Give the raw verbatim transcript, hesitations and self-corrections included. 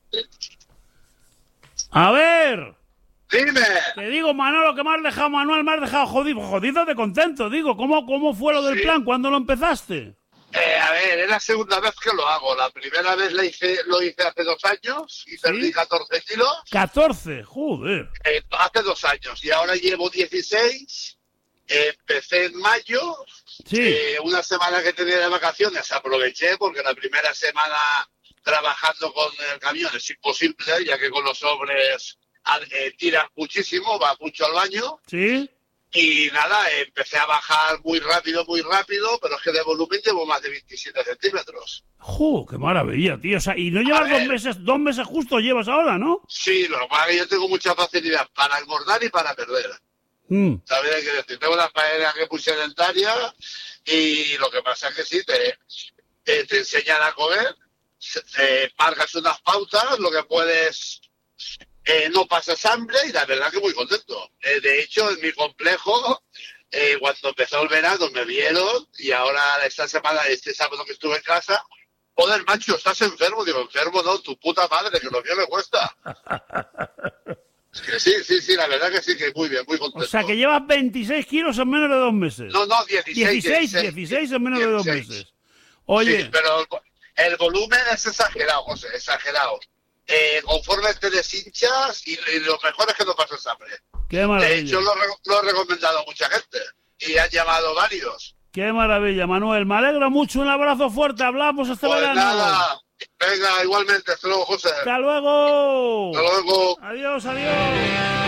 A ver. Dime. Te digo, Manolo, que me has dejado, Manuel, me has dejado jodido, jodido de contento, digo. ¿Cómo, cómo fue lo del Sí. plan? ¿Cuándo lo empezaste? Eh, a ver, es la segunda vez que lo hago. La primera vez la hice, lo hice hace dos años y ¿Sí? perdí catorce kilos. catorce, joder. Eh, hace dos años y ahora llevo dieciséis. Eh, empecé en mayo. Sí. Eh, una semana que tenía de vacaciones aproveché porque la primera semana trabajando con el camión es imposible, ya que con los sobres eh, tiras muchísimo, va mucho al baño. ¿Sí? Y nada, empecé a bajar muy rápido, muy rápido, pero es que de volumen llevo más de veintisiete centímetros. ¡Jo, qué maravilla, tío! O sea, y no llevas dos meses, dos meses justo llevas ahora, ¿no? Sí, lo que pasa es que yo tengo mucha facilidad para engordar y para perder. Mm. ¿Sabes qué decir? Tengo una faena que puse sedentaria y lo que pasa es que sí, te, te, te enseñan a comer, te marcas unas pautas, lo que puedes... Eh, no pasas hambre y la verdad que muy contento. Eh, de hecho, en mi complejo, eh, cuando empezó el verano me vieron y ahora esta semana, este sábado que estuve en casa, joder, macho, ¿estás enfermo? Digo, enfermo no, tu puta madre, que lo mío me cuesta. Es que sí, sí, sí, la verdad que sí, que muy bien, muy contento. O sea, que llevas veintiséis kilos en menos de dos meses. No, no, dieciséis. dieciséis, dieciséis en menos dieciséis. De dos meses. Oye. Sí, pero el, el volumen es exagerado, José, exagerado. Eh, conforme te deshinchas y, y lo mejor es que no pasas hambre. Qué maravilla. De hecho, lo, lo he recomendado a mucha gente y han llamado varios. Qué maravilla, Manuel. Me alegra mucho. Un abrazo fuerte. Hablamos hasta pues verano. Nada. Venga, igualmente. Hasta luego, José. Hasta luego. Hasta luego. Adiós, adiós.